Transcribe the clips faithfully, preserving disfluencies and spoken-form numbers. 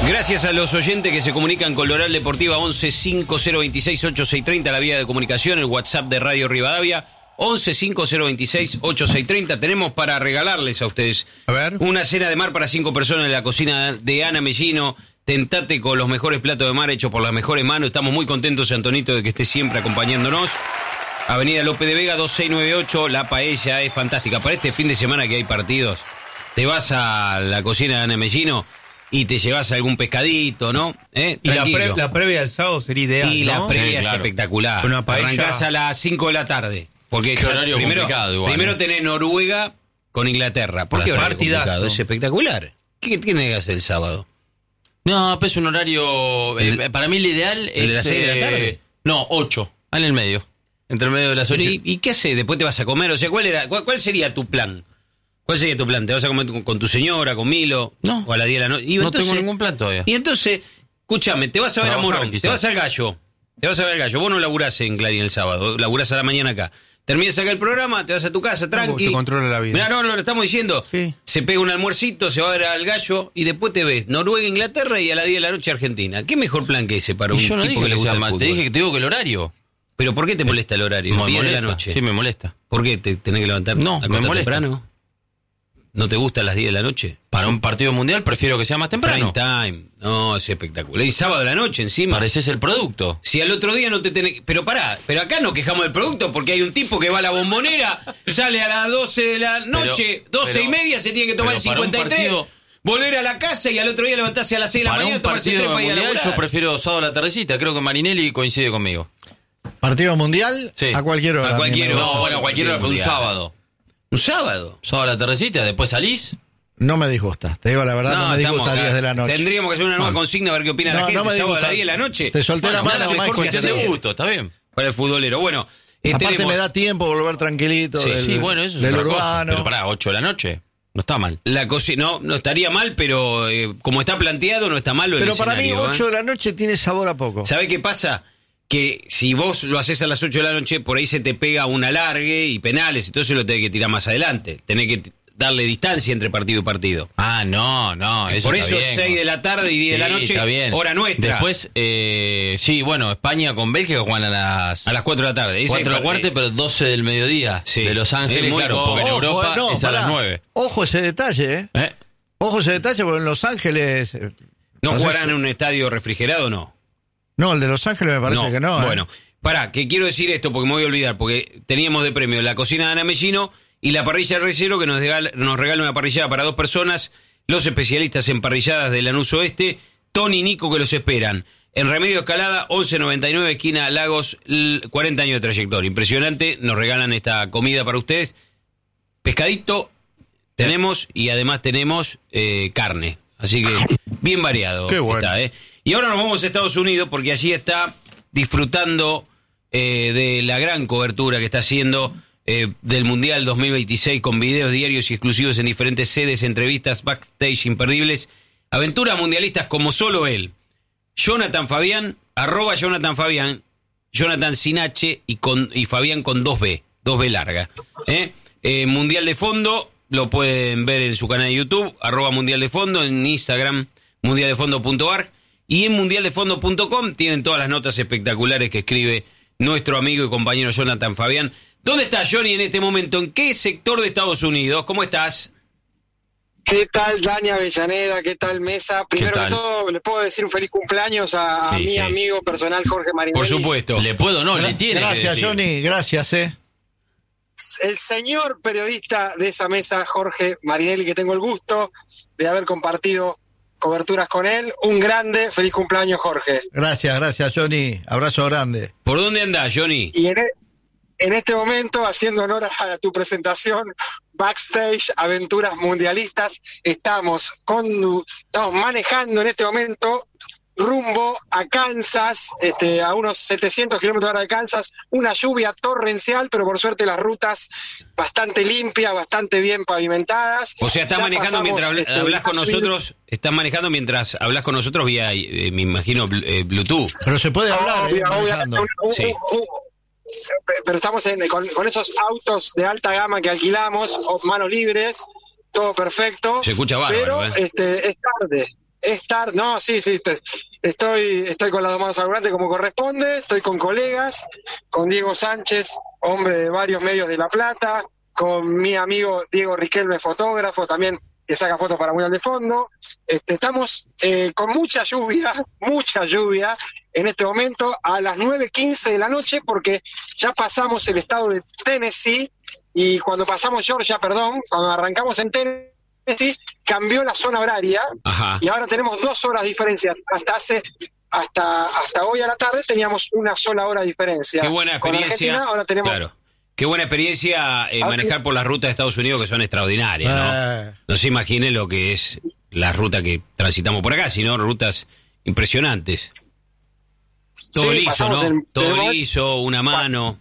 Gracias a los oyentes que se comunican con Loral Deportiva once cinco cero veintiséis ochenta y seis treinta, la vía de comunicación, el WhatsApp de Radio Rivadavia once cinco cero veintiséis ochenta y seis treinta. Tenemos para regalarles a ustedes a ver. una cena de mar para cinco personas en la cocina de Ana Mellino. Tentate con los mejores platos de mar hechos por las mejores manos. Estamos muy contentos, Antonito, de que esté siempre acompañándonos. Avenida López de Vega dos seis nueve ocho, la paella es fantástica. Para este fin de semana que hay partidos, te vas a la cocina de Ana Mellino y te llevas algún pescadito, ¿no? ¿Eh? Y la, pre- la previa del sábado sería ideal, Y ¿no? la previa Sí, es claro. espectacular. Una paella. Arrancás a las cinco de la tarde. Porque Qué ya horario primero, complicado igual, primero ¿eh? tenés Noruega con Inglaterra. ¿Por qué horario Partidazo. complicado? Es espectacular. ¿Qué tiene que hacer el sábado? No, pues es un horario... eh, El- para mí el ideal ¿el es... de las seis de la eh, tarde? No, ocho. En el medio. Entre el medio de las ocho. ¿Y, y qué haces? ¿Después te vas a comer? O sea, ¿cuál era, cuál, cuál sería tu plan? ¿Cuál sería tu plan? ¿Te vas a comer con, con tu señora, con Milo? No. ¿O a las diez de la noche? Y No entonces- tengo ningún plan todavía. Y entonces, escúchame, te vas a ver Trabajar, a Morón, quizás. te vas al Gallo. Te vas a ver al Gallo. Vos no laburás en Clarín el sábado, laburás a la mañana acá. Terminas acá el programa, te vas a tu casa, tranqui. te controla la vida. Mirá, no, no, lo estamos diciendo. Sí. Se pega un almuercito, se va a ver al Gallo y después te ves Noruega, Inglaterra y a las diez de la noche Argentina. ¿Qué mejor plan que ese para un Y yo no tipo dije que le que gusta sea el mal, fútbol? te dije que te digo que el horario. ¿Pero por qué te molesta el horario? Me diez de la molesta. noche. Sí, me molesta. ¿Por qué te tenés que levantar No, a me acostar molesta. temprano? ¿No te gusta a las diez de la noche? Para Es un partido mundial prefiero que sea más temprano. prime time. No, es espectacular. Y sábado de la noche encima. Pareces el producto. Si al otro día no te tenés... Pero pará, pero acá no quejamos del producto porque hay un tipo que va a la Bombonera, sale a las doce de la noche, Pero- doce y pero- media, se tiene que tomar el pero para un cincuenta y tres, partido- volver a la casa y al otro día levantarse a las seis de la Para mañana, un tomarse partido tres para ir a mundial laburar. yo prefiero sábado a la tardecita. Creo que Marinelli coincide conmigo. Partido mundial Sí. a cualquier hora. A cualquier a mí me hora. gusta. No, bueno, a cualquier hora, pero un mundial. sábado. ¿Un sábado? Sábado a la tardecita, después salís. No me disgusta, te digo la verdad, no, me estamos disgusta acá. diez de la noche. Tendríamos que hacer una nueva consigna a ver qué opina No, la gente. no me Sábado a disgusta. las diez de la noche. Te solté la Bueno, mano, nada mejor Michael, que Cuestión hacer de gusto, está bien. para el futbolero. Bueno, eh, Aparte tenemos me da tiempo volver tranquilito Sí, del, Sí, bueno, eso es del otra cosa. urbano. Pero pará, ocho de la noche. No está mal. la cocina. No, no estaría mal, pero eh, como está planteado, no está malo el Pero para mí escenario, ¿eh? ocho de la noche tiene sabor a poco. ¿Sabe qué pasa? Que si vos lo haces a las ocho de la noche, por ahí se te pega un alargue y penales, entonces lo tenés que tirar más adelante. Tenés que t- darle distancia entre partido y partido. Ah, no, no. Eso por está eso bien. seis de la tarde y diez de la Sí, noche, está bien. hora nuestra. Después, eh, sí, bueno, España con Bélgica juegan a las a las cuatro de la tarde. Ese- cuatro de la cuarta, eh, pero doce del mediodía. Sí. De Los Ángeles, Es muy claro, poco. porque en Ojo, Europa eh, no, es a pará. las nueve. Ojo ese detalle, ¿eh? ¿Eh? Ojo ese detalle porque en Los Ángeles... eh, ¿No sé jugarán si- en un estadio refrigerado o no? No, el de Los Ángeles me parece que no. ¿eh? Bueno, pará, que quiero decir esto porque me voy a olvidar, porque teníamos de premio la cocina de Ana Mellino y la parrilla Recero, que nos regala, nos regala una parrillada para dos personas, los especialistas en parrilladas de Lanús Oeste, Tony y Nico, que los esperan. En Remedio Escalada, once noventa y nueve, esquina Lagos, l- cuarenta años de trayectoria. Impresionante, nos regalan esta comida para ustedes. Pescadito tenemos y además tenemos eh, carne. Así que bien variado. Qué bueno. está, ¿eh? Y ahora nos vamos a Estados Unidos porque allí está disfrutando eh, de la gran cobertura que está haciendo eh, del Mundial dos mil veintiséis con videos diarios y exclusivos en diferentes sedes, entrevistas, backstage imperdibles, aventuras mundialistas como solo él. Jonathan Fabián, arroba Jonathan Fabián, Jonathan sin H y, con, y Fabián con dos B, dos B larga. ¿eh? Eh, Mundial de Fondo, lo pueden ver en su canal de YouTube, arroba Mundial de Fondo, en Instagram, mundial de fondo punto org, y en mundial de fondo punto com tienen todas las notas espectaculares que escribe nuestro amigo y compañero Jonathan Fabián. ¿Dónde está Johnny en este momento? ¿En qué sector de Estados Unidos? ¿Cómo estás? ¿Qué tal, Dani Avellaneda? ¿Qué tal, Mesa? Primero tal? que todo, ¿le puedo decir un feliz cumpleaños a, a Sí, mi sí. amigo personal, Jorge Marinelli? Por supuesto. Le puedo, no, le tiene que Gracias, decir. Johnny, gracias, eh. El señor periodista de esa mesa, Jorge Marinelli, que tengo el gusto de haber compartido coberturas con él. Un grande, feliz cumpleaños, Jorge. Gracias, gracias, Johnny. Abrazo grande. ¿Por dónde andás, Johnny? Y en, e- en este momento, haciendo honor a tu presentación, backstage, aventuras mundialistas, estamos, con, estamos manejando en este momento rumbo a Kansas, este, a unos setecientos kilómetros hora de Kansas, una lluvia torrencial, pero por suerte las rutas bastante limpias, bastante bien pavimentadas. O sea, estás Ya manejando pasamos, mientras habla- este, hablas con Nashville. nosotros, estás manejando mientras hablas con nosotros vía, eh, me imagino, bl- eh, Bluetooth. Pero se puede hablar, Obvio, eh, obvio, manejando. un- un- Sí. un- pero estamos en- con, con esos autos de alta gama que alquilamos, o manos libres, todo perfecto. Se escucha bárbaro, pero ¿eh? este, es tarde, estar, no, sí, sí, estoy, estoy, estoy con las dos manos al volante como corresponde, estoy con colegas, con Diego Sánchez, hombre de varios medios de La Plata, con mi amigo Diego Riquelme, fotógrafo, también que saca fotos para Mundial de Fondo. Este, estamos eh, con mucha lluvia, mucha lluvia en este momento a las nueve quince de la noche, porque ya pasamos el estado de Tennessee, y cuando pasamos Georgia, perdón, cuando arrancamos en Tennessee, cambió la zona horaria. Ajá. Y ahora tenemos dos horas de diferencias. Hasta hace hasta hasta hoy a la tarde teníamos una sola hora de diferencia. Qué buena experiencia. Ahora tenemos... Claro. Qué buena experiencia eh, manejar por las rutas de Estados Unidos, que son extraordinarias, ¿no? Eh. No se imagine lo que es la ruta que transitamos por acá, sino rutas impresionantes. Todo Sí, liso, pasamos ¿no? en- Todo tenemos- liso, una mano.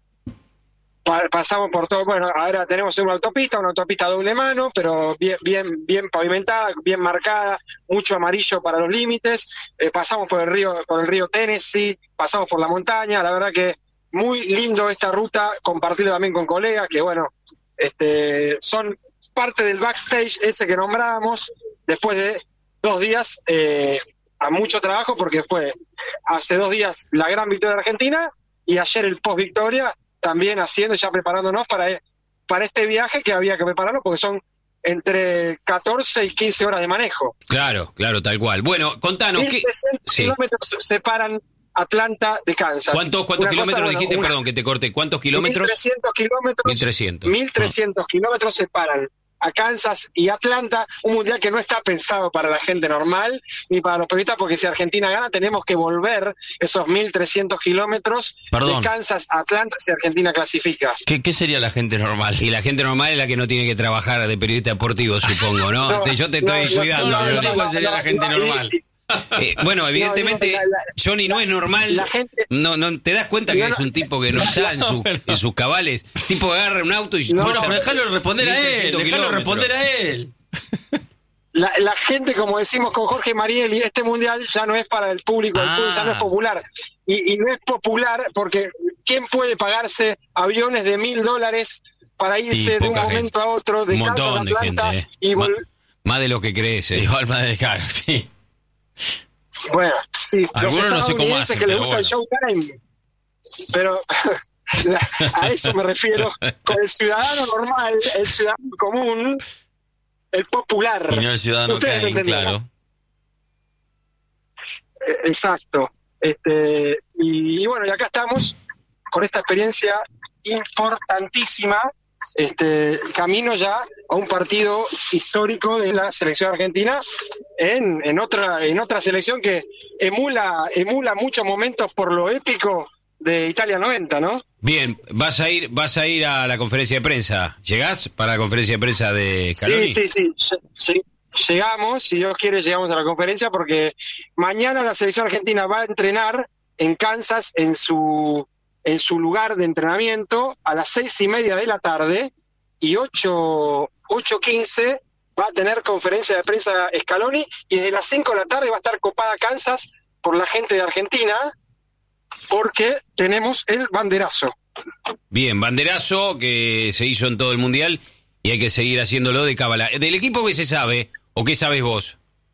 Pa- pasamos por todo, bueno, ahora tenemos una autopista, una autopista a doble mano, pero bien bien bien pavimentada, bien marcada, mucho amarillo para los límites. Eh, pasamos por el río por el río Tennessee, pasamos por la montaña. La verdad que muy lindo esta ruta, compartirlo también con colegas que, bueno, este son parte del backstage ese que nombrábamos, después de dos días eh, a mucho trabajo, porque fue hace dos días la gran victoria de Argentina y ayer el post victoria, también haciendo, ya preparándonos para, para este viaje que había que prepararlo, porque son entre catorce y quince horas de manejo. Claro, claro, tal cual. Bueno, contanos, ¿qué? mil trescientos Sí. kilómetros separan Atlanta de Kansas. ¿Cuántos, cuántos Una cosa, kilómetros bueno, dijiste? una- Perdón, que te corte. ¿Cuántos kilómetros? mil trescientos kilómetros. mil trescientos. mil trescientos kilómetros separan a Kansas y Atlanta, un mundial que no está pensado para la gente normal ni para los periodistas, porque si Argentina gana tenemos que volver esos mil trescientos kilómetros Perdón. de Kansas a Atlanta si Argentina clasifica. ¿Qué, qué sería la gente normal? Y la gente normal es la que no tiene que trabajar de periodista deportivo, supongo, ¿no? No, Te- Yo te no, estoy no, cuidando. no, no, Johnny. no, ¿Cuál sería no, la gente no, normal? y- Eh, bueno, evidentemente, digo que la- la- Johnny no es normal. la gente- no, no, ¿te das cuenta que No, no. es un tipo que no está en, su- en sus cabales? Tipo que agarra un auto y No, cruza Bueno, pero déjalo responder a él, mil trescientos déjalo kilómetros. responder a él. La, la gente, como decimos con Jorge Marielli, este mundial ya no es para el público, el Ah. fútbol ya no es popular. Y, y no es popular porque ¿quién puede pagarse aviones de mil dólares para irse de un poca momento a otro de Un Kansas a montón de gente. Atlanta eh. y Ma- vol- más de lo que crees. eh. Igual más de caro, sí. Bueno, sí, los Algunos no sé cómo estadounidenses hacen, que les pero gusta el showtime. Pero la- a eso me refiero, con el ciudadano normal, el ciudadano común, el popular. Y no el ciudadano Ustedes me Kane, entenderán. claro. Eh, Exacto. Este, y, y bueno, y acá estamos con esta experiencia importantísima, este, camino ya a un partido histórico de la selección argentina en, en otra en otra selección que emula emula muchos momentos por lo épico de Italia noventa, ¿no? Bien, vas a ir vas a ir a la conferencia de prensa. ¿Llegás para la conferencia de prensa de Scaloni? Sí, sí, sí. Lle- lle- Llegamos, si Dios quiere, llegamos a la conferencia porque mañana la selección argentina va a entrenar en Kansas en su en su lugar de entrenamiento a las seis y media de la tarde y ocho ocho quince va a tener conferencia de prensa Scaloni y desde las cinco de la tarde va a estar copada Kansas por la gente de Argentina porque tenemos el banderazo. Bien, banderazo que se hizo en todo el mundial y hay que seguir haciéndolo de cábala. Del equipo que se sabe, o qué sabes vos.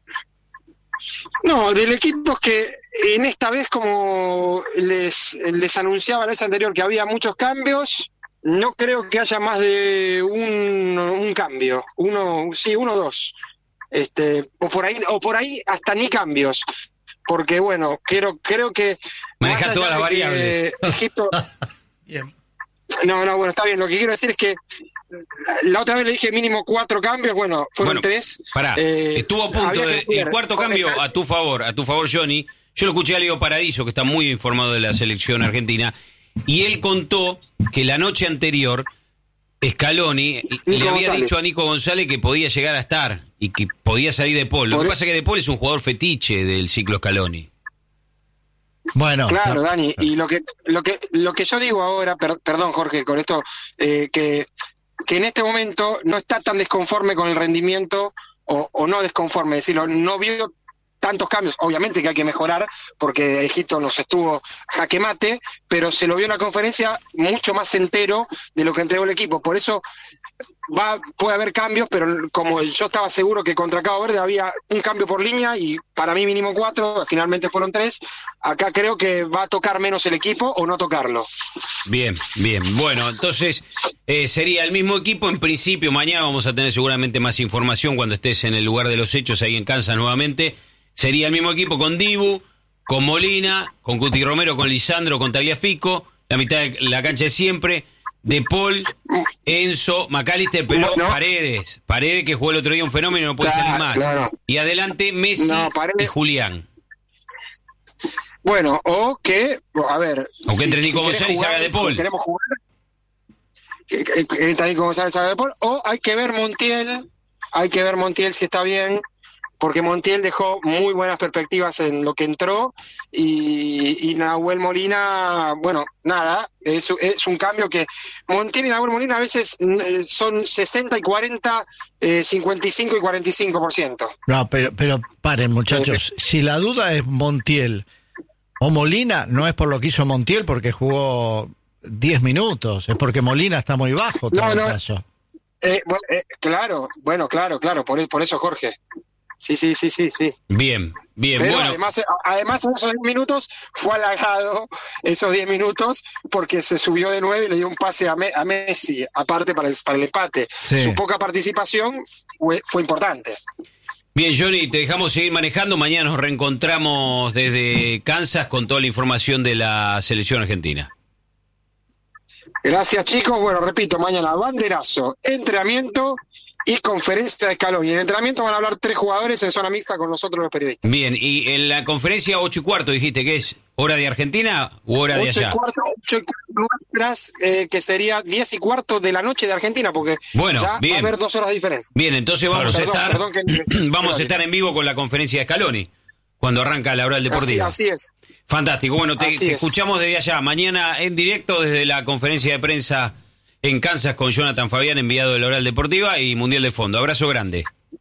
No, del equipo que en esta vez, como les, les anunciaba la vez anterior, que había muchos cambios, no creo que haya más de un, un cambio. Uno, sí, uno o dos. Este, o por ahí, o por ahí hasta ni cambios. Porque bueno, creo, creo que Maneja más todas allá las de que variables. Egipto, Bien. no, no, bueno, está bien. Lo que quiero decir es que la otra vez le dije mínimo cuatro cambios, bueno, fueron Bueno, tres. Pará, Eh, estuvo a punto había de, que el ver. cuarto cambio a tu favor, a tu favor, Johnny. Yo lo escuché a Leo Paradiso, que está muy informado de la selección argentina, y él contó que la noche anterior Scaloni le había González. dicho a Nico González que podía llegar a estar y que podía salir de Paul. Lo Por que e- pasa es que de Paul es un jugador fetiche del ciclo Scaloni. Bueno, Claro, no, Dani, y lo que lo que lo que yo digo ahora, per- perdón Jorge, con esto eh, que que en este momento no está tan desconforme con el rendimiento o, o no desconforme, decirlo, no vio tantos cambios, obviamente que hay que mejorar, porque Egipto nos estuvo jaque mate, pero se lo vio en la conferencia mucho más entero de lo que entregó el equipo, por eso va puede haber cambios, pero como yo estaba seguro que contra Cabo Verde había un cambio por línea, y para mí mínimo cuatro, finalmente fueron tres, acá creo que va a tocar menos el equipo o no tocarlo. Bien, bien, bueno, entonces eh, sería el mismo equipo en principio. Mañana vamos a tener seguramente más información cuando estés en el lugar de los hechos ahí en Kansas nuevamente. Sería el mismo equipo con Dibu, con Molina, con Cuti Romero, con Lisandro, con Tagliafico, la mitad de la cancha de siempre, De Paul, Enzo, McAllister, pero No, no. Paredes, Paredes que jugó el otro día un fenómeno y no puede Claro, salir más. claro. Y adelante Messi No, Paredes- y Julián. Bueno, o que, a ver... O que entre Nico querés González y jugar, haga De Paul. Queremos jugar, que, que, que entra Nico González y haga De Paul, o hay que ver Montiel, hay que ver Montiel si está bien, porque Montiel dejó muy buenas perspectivas en lo que entró, y, y Nahuel Molina, bueno, nada, es, es un cambio que Montiel y Nahuel Molina a veces eh, son sesenta y cuarenta, eh, cincuenta y cinco y cuarenta y cinco por ciento. No, pero, pero paren, muchachos. Si la duda es Montiel o Molina, no es por lo que hizo Montiel, porque jugó diez minutos. Es porque Molina está muy bajo, todo No, el no. caso. Eh, bueno, eh, claro, bueno, claro, claro, por, por eso Jorge. Sí, sí, sí, sí, sí. Bien, bien, Pero bueno. además, además en esos diez minutos fue halagado, esos diez minutos, porque se subió de nueve y le dio un pase a, Me- a Messi, aparte para el, para el empate. Sí. Su poca participación fue, fue importante. Bien, Johnny, te dejamos seguir manejando. Mañana nos reencontramos desde Kansas con toda la información de la selección argentina. Gracias, chicos. Bueno, repito, mañana banderazo, entrenamiento y conferencia de Scaloni. En el entrenamiento van a hablar tres jugadores en zona mixta con nosotros los periodistas. Bien, y en la conferencia ocho y cuarto dijiste que es hora de Argentina u hora de Ocho y allá. cuarto, ocho y cuarto nuestras, eh, que sería diez y cuarto de la noche de Argentina, porque Bueno, ya bien. va a haber dos horas de diferencia. Bien, entonces vamos Perdón, a estar perdón que- vamos a estar en vivo con la conferencia de Scaloni cuando arranca la hora del Así, deportivo. así es. Fantástico. Bueno, te, Así te es. escuchamos desde allá. Mañana en directo desde la conferencia de prensa en Kansas con Jonathan Fabián, enviado de la Oral Deportiva y Mundial de Fondo. Abrazo grande.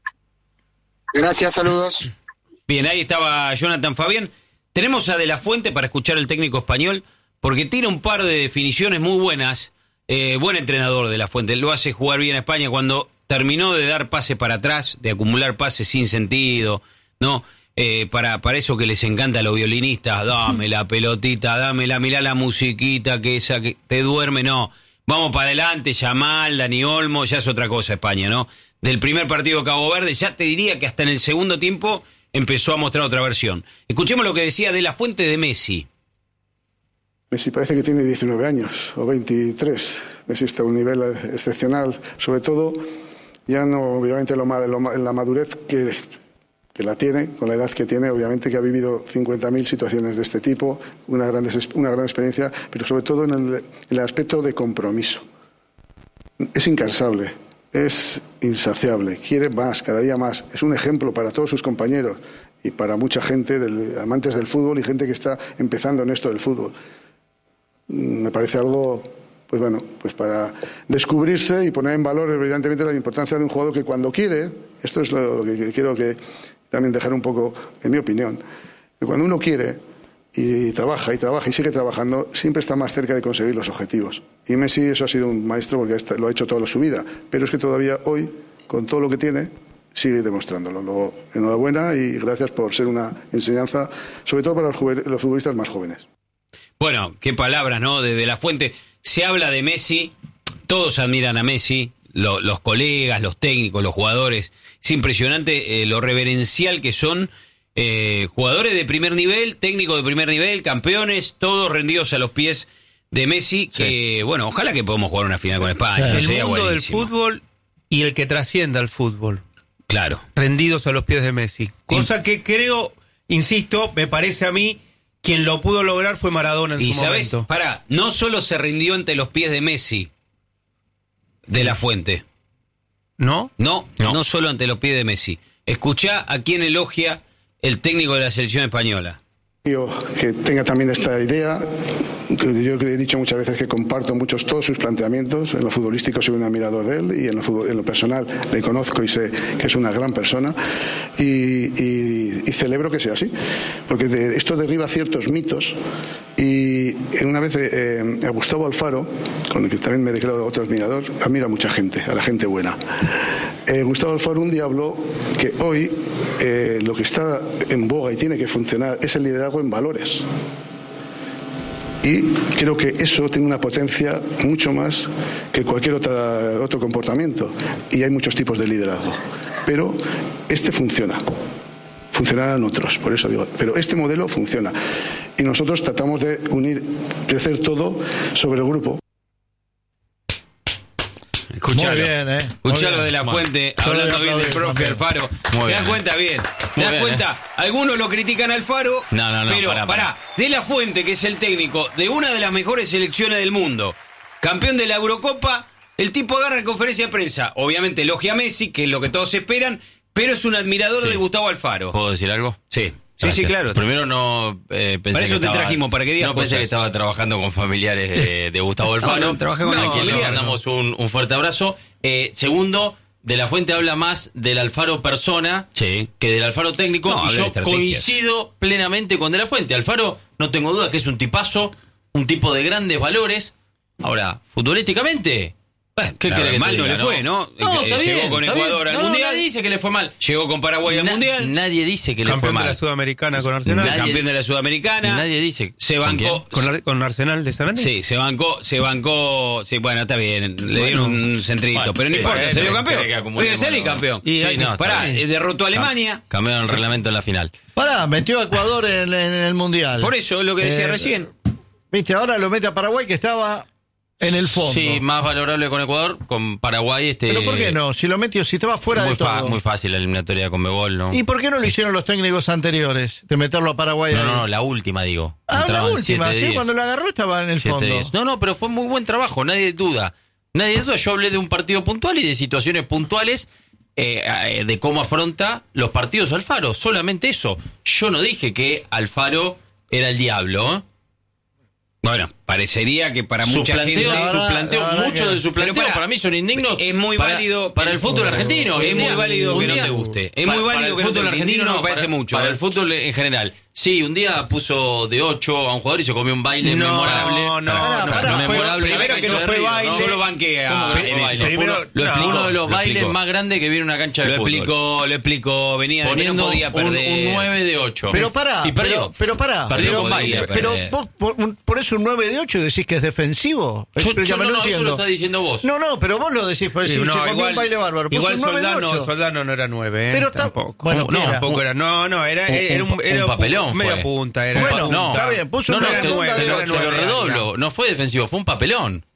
Gracias, saludos. Bien, ahí estaba Jonathan Fabián. Tenemos a De La Fuente para escuchar el técnico español, porque tira un par de definiciones muy buenas. Eh, buen entrenador De La Fuente, lo hace jugar bien a España cuando terminó de dar pases para atrás, de acumular pases sin sentido, ¿no? Eh, para, para eso que les encanta a los violinistas, dame la pelotita, dámela, mirá la musiquita, que esa que te duerme, no. Vamos para adelante, Yamal, Dani Olmo, ya es otra cosa España, ¿no? Del primer partido de Cabo Verde, ya te diría que hasta en el segundo tiempo empezó a mostrar otra versión. Escuchemos lo que decía De La Fuente de Messi. Messi parece que tiene diecinueve años o veintitrés. Messi está a un nivel excepcional, sobre todo ya no obviamente lo, ma- lo ma- la madurez que, que la tiene, con la edad que tiene, obviamente que ha vivido cincuenta mil situaciones de este tipo, una gran, des- una gran experiencia, pero sobre todo en el, en el aspecto de compromiso. Es incansable, es insaciable, quiere más, cada día más. Es un ejemplo para todos sus compañeros y para mucha gente, del, amantes del fútbol y gente que está empezando en esto del fútbol. Me parece algo, pues bueno, pues para descubrirse y poner en valor evidentemente la importancia de un jugador que cuando quiere, esto es lo, lo que quiero que también dejar un poco en mi opinión, que cuando uno quiere y trabaja y trabaja y sigue trabajando, siempre está más cerca de conseguir los objetivos. Y Messi eso ha sido un maestro porque lo ha hecho toda su vida, pero es que todavía hoy, con todo lo que tiene, sigue demostrándolo. Luego, enhorabuena y gracias por ser una enseñanza, sobre todo para los, juve- los futbolistas más jóvenes. Bueno, qué palabras, ¿no? De, de La Fuente. Se habla de Messi, todos admiran a Messi, lo, los colegas, los técnicos, los jugadores. Es impresionante eh, lo reverencial que son eh, jugadores de primer nivel, técnicos de primer nivel, campeones, todos rendidos a los pies de Messi, que, bueno, ojalá que podamos jugar una final con España. Sí. El Sería mundo del buenísimo. fútbol y el que trascienda al fútbol, Claro. rendidos a los pies de Messi. Cosa que creo, insisto, me parece a mí, quien lo pudo lograr fue Maradona en Y su sabes, momento. pará, no solo se rindió ante los pies de Messi, de La Fuente. ¿No? No, no, No. solo ante los pies de Messi. Escuchá a quién elogia el técnico de la selección española. que tenga también esta idea. Yo he dicho muchas veces que comparto muchos todos sus planteamientos. En lo futbolístico soy un admirador de él y en lo, fútbol, en lo personal le conozco y sé que es una gran persona y, y, y celebro que sea así, porque de, esto derriba ciertos mitos. Y una vez eh, a Gustavo Alfaro, con el que también me declaro otro admirador, admira a mucha gente, a la gente buena. Eh, Gustavo Alfaro un día habló que hoy eh, lo que está en boga y tiene que funcionar es el liderazgo en valores. Y creo que eso tiene una potencia mucho más que cualquier otra, otro comportamiento. Y hay muchos tipos de liderazgo. Pero este funciona. Funcionarán otros, por eso digo. Pero este modelo funciona. Y nosotros tratamos de unir, de hacer todo sobre el grupo. Escuchalo, Muy bien, ¿eh? Escuchalo de la Fuente, Yo hablando voy a bien del aplaudir profe también. Alfaro. Muy ¿Te bien, das cuenta bien? ¿Te Muy das bien, cuenta? eh. Algunos lo critican a Alfaro, No, no, no, pero pará, pará, pará. de la Fuente, que es el técnico de una de las mejores selecciones del mundo, campeón de la Eurocopa, el tipo agarra en conferencia de prensa, obviamente elogia a Messi, que es lo que todos esperan, pero es un admirador Sí. de Gustavo Alfaro. ¿Puedo decir algo? Sí. Sí, Gracias. sí, claro. Primero no eh, pensé Para eso que te estaba- trajimos, para que digas No pensé cosas. que estaba trabajando con familiares de, de Gustavo Alfaro. No, no, trabaja con a el quien le familiar, mandamos un, un fuerte abrazo. Eh, segundo, De la Fuente habla más del Alfaro persona Sí. que del Alfaro técnico. No, y habla de yo estrategias. coincido plenamente con De la Fuente. Alfaro, no tengo duda que es un tipazo, un tipo de grandes valores. Ahora, futbolísticamente... ¿Qué la- querés que te mal no diga, le fue, ¿no? No, Eh, está llegó bien, con está Ecuador bien. al No, no, Mundial. nadie dice que le fue mal. Llegó con Paraguay al Na- Mundial, Nadie dice que le fue Campeón de mal. la Sudamericana con Arsenal. Nadie- campeón de la Sudamericana. Nadie dice. Se ¿Con bancó. Con, Ar- con Arsenal de San Andrés. Sí, se bancó, se bancó, sí, bueno, está bien, le dieron un centrito, Bueno, pero no sí, importa, bueno, salió creo campeón. que Oye, acumulemos, salí ¿no? campeón. Y Sí, ahí no, pará, está bien. eh, derrotó a Alemania, Cambiaron el reglamento en la final. Pará, metió a Ecuador en, en el Mundial. por eso es lo que decía Eh, recién. Viste, ahora lo mete a Paraguay que estaba en el fondo. Sí, más valorable con Ecuador, con Paraguay. Este, Pero ¿por qué no? Si lo metió, si estaba fuera muy, de todo. fa- muy fácil la eliminatoria con Conmebol, ¿no? ¿Y por qué no lo hicieron los técnicos anteriores? De meterlo a Paraguay. No, ahí? no, no, la última, digo. Ah, la Entraban última, siete, sí, diez. cuando lo agarró estaba en el Siete, fondo. diez. No, no, pero fue muy buen trabajo, nadie duda. Nadie duda. Yo hablé de un partido puntual y de situaciones puntuales eh, eh, de cómo afronta los partidos Alfaro. Solamente eso. Yo no dije que Alfaro era el diablo, ¿eh? Bueno, parecería que para Su mucha planteo, gente... La su verdad- planteo, la verdad muchos que- de sus Pero planteos pará, para mí son indignos. es muy para- válido- para el fútbol argentino. es Un muy día- válido un que no día- te guste. Es para- muy para válido el que no te fútbol guste. argentino Indigno me parece para- mucho, Para ¿eh? el fútbol en general. Sí, un día puso de ocho a un jugador y se comió un baile No, memorable. no, no, Pará, no, pará, no, fue- memorable. primero que no Eso fue de River, baile. Yo lo banqué a, ¿Cómo que en fue eso. baile? Primero- Fue- lo no, explicó, Uno de los lo bailes explicó. más grandes que viene una cancha de Lo fútbol. explicó, lo explicó, venía de no Poniendo podía un, perder. un nueve de ocho. Pero pará, Y perdió. pero, pero pará. Perdió pero, con baile. pero perder. vos por, un- por eso un nueve de ocho decís que es defensivo. Yo, yo Explícame, no, no, eso entiendo. lo está diciendo vos. No, no, pero vos lo decís, pues Sí, si no, se comió igual- un baile bárbaro. Puso Igual un nueve de Soldano, ocho. Soldano no era nueve, ¿eh? Pero está- tampoco. bueno, No, ¿qué era? Tampoco era. No, no, era, Un- era un, un era papelón media fue. punta. Era Bueno, punta. no, está bien, puso no, una no, te, punta te de lo, ocho. te lo redoblo. No fue defensivo, fue un papelón.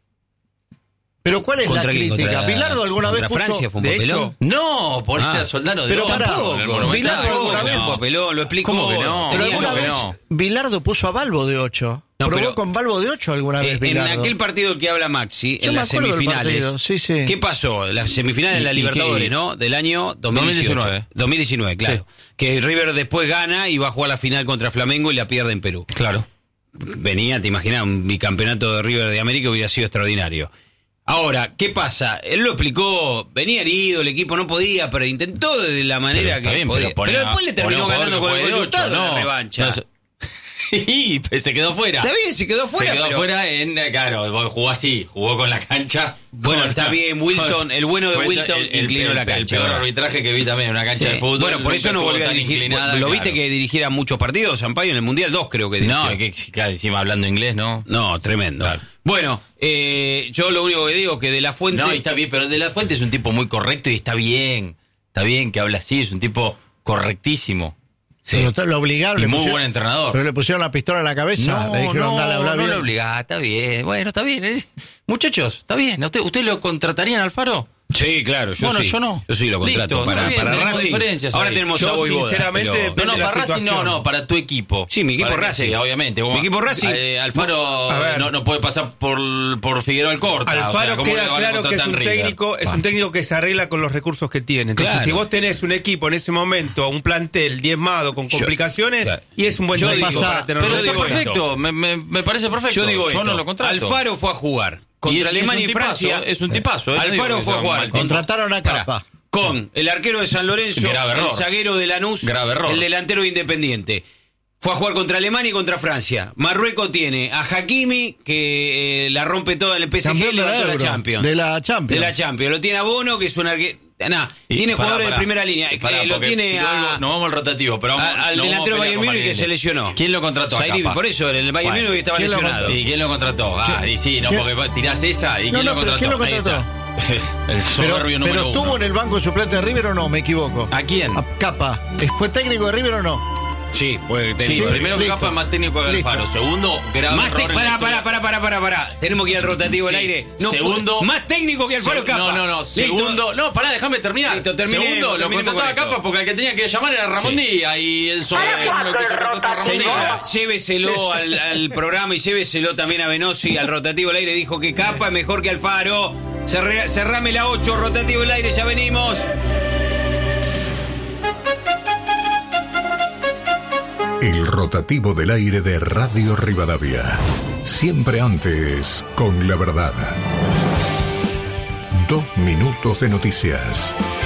Pero ¿cuál es la ¿Contra quién? crítica? ¿Contra- ¿Bilardo alguna vez contra puso... Francia fue un de papelón? hecho, No, ponete Ah. a Soldano de Pero ocho. pará, En el pero Monumental. Bilardo alguna vez un No. papelón, lo explicó. ¿Cómo que no? Pero Tenía alguna que vez no. Bilardo puso a Balbo de ocho. No, ¿Probó pero- con Balbo de ocho alguna vez Eh, en Bilardo? aquel partido del que habla Maxi, Yo en me las acuerdo del semifinales, partido, sí, sí. ¿qué pasó? Las semifinales de la ¿Y- y qué? Libertadores, ¿no? Del año dos mil dieciocho. dos mil diecinueve. dos mil diecinueve, claro. Que River después gana y va a jugar la final contra Flamengo y la pierde en Perú. Claro. Venía, te imaginas, un bicampeonato de River de América hubiera sido extraordinario. Ahora, ¿qué pasa? Él lo explicó, venía herido, el equipo no podía, pero intentó de la manera Pero está que bien, podía. pero Pero, pone a- después le pone a terminó un jugador ganando que con el juegue gol de de Hurtado ocho, en la no. revancha. No, eso- y se quedó fuera. Está bien, se quedó fuera, Se quedó pero... fuera en, eh, claro, jugó así, jugó con la cancha. Bueno, Con- está bien, Wilton, el bueno de Wilton inclinó la cancha, El peor ¿verdad? arbitraje que vi también, una cancha Sí. de fútbol. Bueno, por eso no nunca volvió a estuvo tan dirigir. inclinada, ¿Lo claro. viste que dirigiera muchos partidos, Sampaio, en el Mundial? Dos creo que dirigió. No, que, claro, encima hablando inglés, ¿no? No, tremendo. Claro. Bueno, eh, yo lo único que digo es que De La Fuente... No, y está bien, pero De La Fuente es un tipo muy correcto y está bien. Está bien que habla así, es un tipo correctísimo. Sí. Pero lo obligaron. Y le muy pusieron- buen entrenador. Pero le pusieron la pistola en la cabeza. No, le dijeron, no, dale, habla no bien. lo obligá, está bien. Bueno, está bien. eh. Muchachos, está bien. ¿Usted, usted lo contratarían, Alfaro? Sí, claro, yo Bueno, sí. yo no. Yo sí lo contrato. Listo, para no, bien, para tenemos Racing. diferencias Ahora ahí. tenemos Yo, a Voivoda, sinceramente, pero- depende No, no, de la para Racing no, situación. no, para tu equipo. Sí, mi equipo Para que- Racing. Sí, obviamente. Mi equipo Racing. Eh, Alfaro A ver. no, no puede pasar por, por Figueroa Alcorta. Alfaro o sea, ¿cómo queda le van a claro que es contratar un en River? técnico, es un técnico que se arregla con los recursos que tiene. Entonces, Claro. si vos tenés un equipo en ese momento, un plantel diezmado con Yo- complicaciones, claro. y es un buen Yo técnico digo- para tenerlo. Pero Yo está digo perfecto, esto. me, me, me parece perfecto. Yo digo Yo esto. no lo contrato. Alfaro fue a jugar contra Y es- y es Alemania un y, tipazo, Francia. es un tipazo, eh, no digo Alfaro que fue a sea jugar. mal contra- Contrataron a Pará, Capa. con el arquero de San Lorenzo, Grave el error. zaguero de Lanús, Grave error. el delantero de Independiente. Fue a jugar contra Alemania y contra Francia. Marruecos tiene a Hakimi, que eh, la rompe toda en el P S G, Campeón de la levantó la Euro, Champions. de la Champions. De la Champions. Lo tiene a Bono, que es un arquero. Nah, Y tiene pará, jugadores pará. de primera línea. Y pará, Eh, lo porque tiene si yo a. digo, nos vamos al rotativo, pero vamos, a- al no vamos delantero a Bayern pelear con Múnich que Valiente. se lesionó. ¿Quién lo contrató a Zairibi, Capa? por eso, en el Bayern Bueno, Múnich estaba ¿quién lo lesionado. ¿Y quién lo contrató? Ah, y sí, no, ¿Quién? porque tirás esa. ¿Y No, quién no, lo pero contrató? ¿quién lo Ahí contrató? está. El Pero, soberbio número pero uno. ¿tuvo en el banco de suplente de River o no? Me equivoco. ¿A quién? A Capa. ¿Fue técnico de River o no? Sí, fue Sí, técnico. primero listo. Capa es más técnico que Listo. Alfaro. Segundo, grave Más te- error en la pará, historia. pará, pará, pará, pará, pará. Tenemos que ir al rotativo Sí. al aire. No, Segundo- más técnico que Alfaro Se- Capa. No, no, no. Listo. Segundo. No, pará, déjame terminar. Listo, terminemos, Segundo, lo terminemos contrataba con esto. Capa porque el que tenía que llamar era Ramón Sí. Díaz. Y el soberbio no lo quiso contratar a Ramón Señora, Díaz. lléveselo al, al programa y lléveselo también a Venosi, al rotativo al aire. Dijo que Capa es mejor que Alfaro. Cerré- cerrame la ocho, rotativo al aire, ya venimos. El rotativo del aire de Radio Rivadavia. Siempre antes, con la verdad. Dos minutos de noticias.